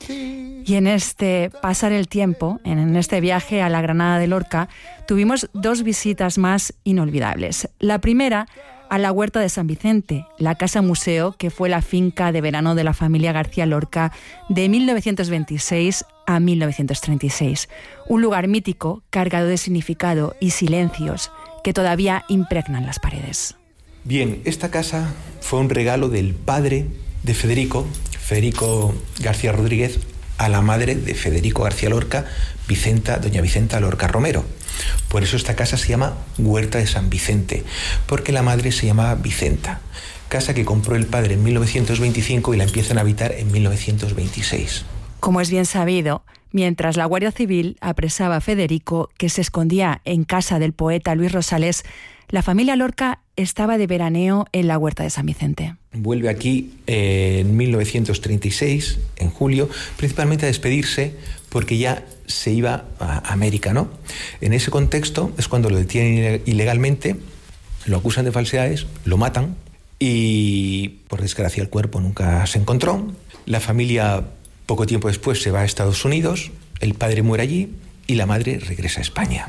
Y en este pasar el tiempo, en este viaje a la Granada de Lorca, tuvimos 2 visitas más inolvidables. La primera, a la Huerta de San Vicente, la casa museo que fue la finca de verano de la familia García Lorca de 1926 a 1936. Un lugar mítico, cargado de significado y silencios que todavía impregnan las paredes. Bien, esta casa fue un regalo del padre de Federico García Rodríguez, a la madre de Federico García Lorca, doña Vicenta Lorca Romero. Por eso esta casa se llama Huerta de San Vicente, porque la madre se llamaba Vicenta. Casa que compró el padre en 1925 y la empiezan a habitar en 1926. Como es bien sabido, mientras la Guardia Civil apresaba a Federico, que se escondía en casa del poeta Luis Rosales, la familia Lorca estaba de veraneo en la Huerta de San Vicente. Vuelve aquí en 1936, en julio, principalmente a despedirse porque ya se iba a América, ¿no? En ese contexto es cuando lo detienen ilegalmente, lo acusan de falsedades, lo matan y, por desgracia, el cuerpo nunca se encontró. La familia, poco tiempo después, se va a Estados Unidos, el padre muere allí y la madre regresa a España.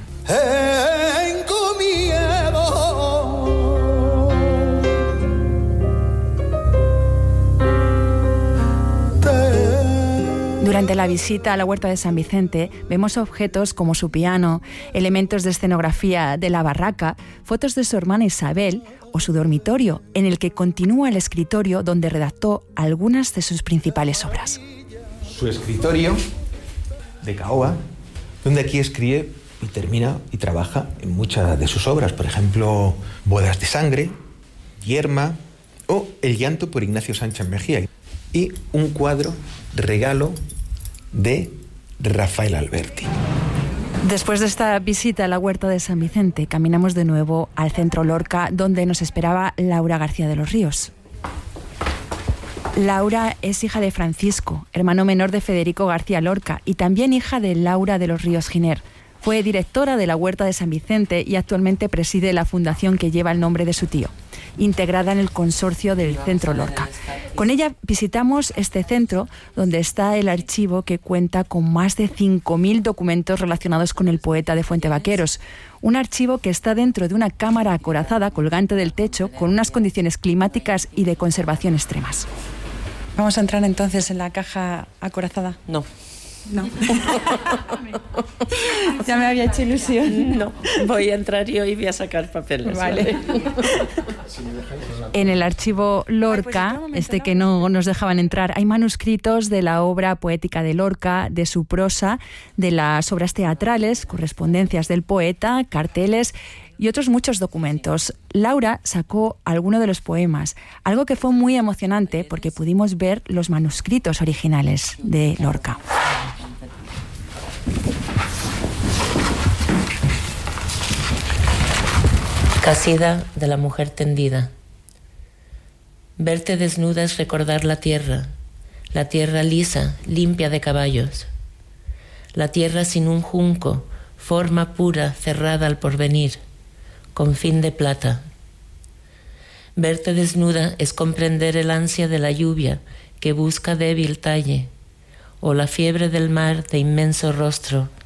Durante la visita a la Huerta de San Vicente vemos objetos como su piano, elementos de escenografía de la barraca, fotos de su hermana Isabel o su dormitorio, en el que continúa el escritorio donde redactó algunas de sus principales obras. Su escritorio de caoba, donde aquí escribe y termina y trabaja en muchas de sus obras, por ejemplo, Bodas de Sangre, Yerma o El llanto por Ignacio Sánchez Mejía, y un cuadro regalo de Rafael Alberti. Después de esta visita a la Huerta de San Vicente, caminamos de nuevo al Centro Lorca, donde nos esperaba Laura García de los Ríos. Laura es hija de Francisco, hermano menor de Federico García Lorca, y también hija de Laura de los Ríos Giner. Fue directora de la Huerta de San Vicente y actualmente preside la fundación que lleva el nombre de su tío, integrada en el consorcio del Centro Lorca. Con ella visitamos este centro, donde está el archivo que cuenta con más de 5.000 documentos relacionados con el poeta de Fuentevaqueros. Un archivo que está dentro de una cámara acorazada colgante del techo, con unas condiciones climáticas y de conservación extremas. ¿Vamos a entrar entonces en la caja acorazada? No. Ya me había hecho ilusión. No, voy a entrar yo y voy a sacar papeles. Vale. En el archivo Lorca, que no nos dejaban entrar, hay manuscritos de la obra poética de Lorca, de su prosa, de las obras teatrales, correspondencias del poeta, carteles y otros muchos documentos. Laura sacó alguno de los poemas, algo que fue muy emocionante porque pudimos ver los manuscritos originales de Lorca. Casida de la mujer tendida. Verte desnuda es recordar la tierra lisa, limpia de caballos. La tierra sin un junco, forma pura, cerrada al porvenir, con fin de plata. Verte desnuda es comprender el ansia de la lluvia que busca débil talle, o la fiebre del mar de inmenso rostro